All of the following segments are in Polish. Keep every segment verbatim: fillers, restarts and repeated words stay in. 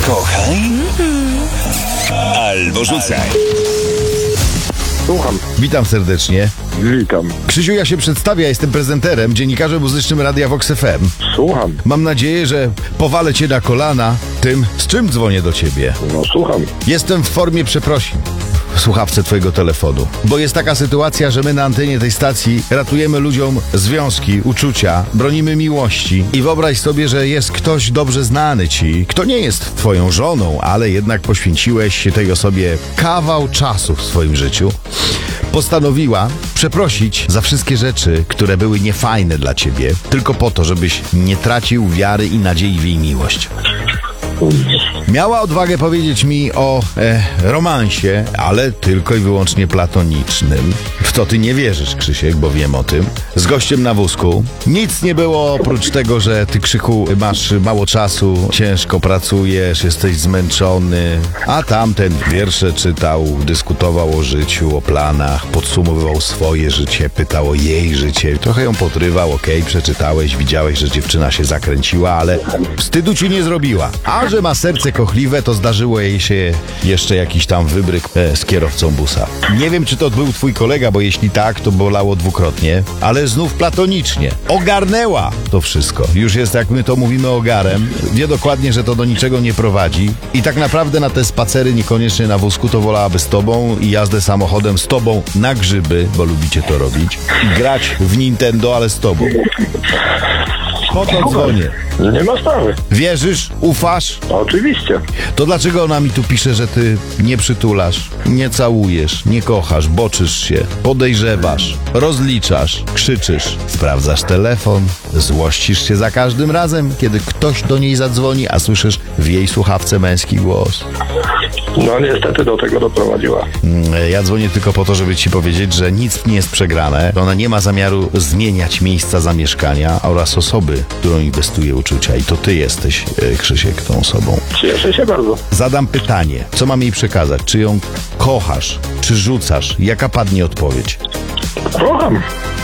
Kochaj albo rzucaj. Słucham. Witam serdecznie. Witam. Krzysiu, ja się przedstawię, ja jestem prezenterem, dziennikarzem muzycznym Radia Vox F M. Słucham. Mam nadzieję, że powalę cię na kolana tym, z czym dzwonię do ciebie. No słucham. Jestem w formie przeprosin w słuchawce twojego telefonu, bo jest taka sytuacja, że my na antenie tej stacji ratujemy ludziom związki, uczucia, bronimy miłości i wyobraź sobie, że jest ktoś dobrze znany ci, kto nie jest twoją żoną, ale jednak poświęciłeś się tej osobie kawał czasu w swoim życiu. Postanowiła przeprosić za wszystkie rzeczy, które były niefajne dla ciebie, tylko po to, żebyś nie tracił wiary i nadziei w jej miłość. Miała odwagę powiedzieć mi o e, romansie, ale tylko i wyłącznie platonicznym. W to ty nie wierzysz, Krzysiek, bo wiem o tym. Z gościem na wózku. Nic nie było oprócz tego, że ty, Krzychu, masz mało czasu, ciężko pracujesz, jesteś zmęczony, a tamten wiersze czytał, dyskutował o życiu, o planach, podsumowywał swoje życie, pytał o jej życie. Trochę ją podrywał, okej, przeczytałeś, widziałeś, że dziewczyna się zakręciła, ale wstydu ci nie zrobiła. A że ma serce kochliwe, to zdarzyło jej się jeszcze jakiś tam wybryk e, z kierowcą busa. Nie wiem, czy to był twój kolega, bo jeśli tak, to bolało dwukrotnie, ale znów platonicznie. Ogarnęła to wszystko. Już jest, jak my to mówimy, ogarem. Wie dokładnie, że to do niczego nie prowadzi i tak naprawdę na te spacery, niekoniecznie na wózku, to wolałaby z tobą i jazdę samochodem z tobą na grzyby, bo lubicie to robić, i grać w Nintendo, ale z tobą. Po to dzwonię. Nie ma sprawy. Wierzysz? Ufasz? Oczywiście. To dlaczego ona mi tu pisze, że ty nie przytulasz, nie całujesz, nie kochasz, boczysz się, podejrzewasz, rozliczasz, krzyczysz, sprawdzasz telefon, złościsz się za każdym razem, kiedy ktoś do niej zadzwoni, a słyszysz w jej słuchawce męski głos? No niestety do tego doprowadziła. Ja dzwonię tylko po to, żeby ci powiedzieć, że nic nie jest przegrane. Ona nie ma zamiaru zmieniać miejsca zamieszkania oraz osoby, którą inwestuje uczucia. I to ty jesteś, Krzysiek, tą osobą. Cieszę się bardzo. Zadam pytanie, co mam jej przekazać? Czy ją kochasz? Czy rzucasz? Jaka padnie odpowiedź? Kocham.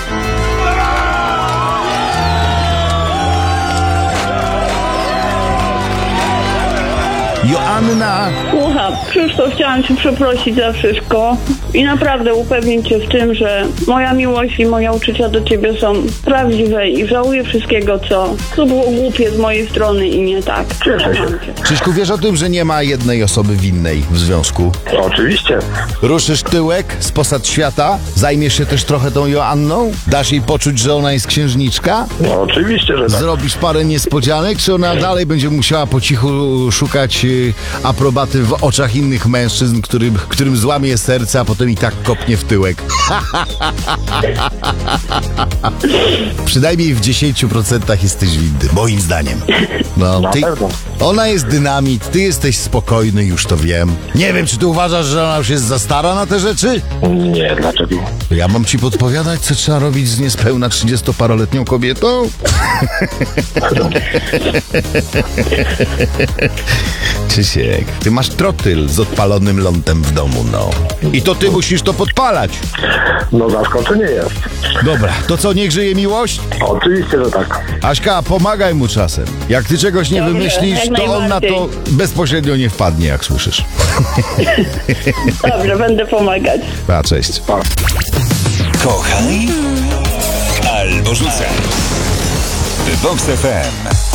Joanna! Słucham, Krzysztof, chciałam cię przeprosić za wszystko i naprawdę upewnić cię w tym, że moja miłość i moje uczucia do ciebie są prawdziwe i żałuję wszystkiego, co, co było głupie z mojej strony i nie tak. Cieszę się. Krzyśku, wiesz o tym, że nie ma jednej osoby winnej w związku? Oczywiście. Ruszysz tyłek z posad świata? Zajmiesz się też trochę tą Joanną? Dasz jej poczuć, że ona jest księżniczka? No oczywiście, że tak. Zrobisz parę niespodzianek, czy ona dalej będzie musiała po cichu szukać y, aprobaty w oczach innych mężczyzn, którym, którym złamie serce, a potem i tak kopnie w tyłek? Przynajmniej w dziesięciu procentach jesteś winny, moim zdaniem. No, Na ty, pewno. ona jest dynamit, ty jesteś spokojny, już to wiem. Nie wiem, czy ty uważasz, że ona już jest za stara na te rzeczy? Nie, dlaczego? Ja mam ci podpowiadać, co trzeba robić z niespełna trzydziestoparoletnią kobietą? Krzysiek, ty masz trotyl z odpalonym lądem w domu, no. I to ty musisz to podpalać. No zaskoczenie jest. Dobra, to co, niech żyje miłość? Oczywiście, że tak. Aśka, pomagaj mu czasem. Jak ty czegoś nie Dobrze, wymyślisz, jak to on na to najbardziej. bezpośrednio nie wpadnie, jak słyszysz. Dobrze, będę pomagać. A, cześć. Pa. Kochaj albo rzucaj. Vox F M.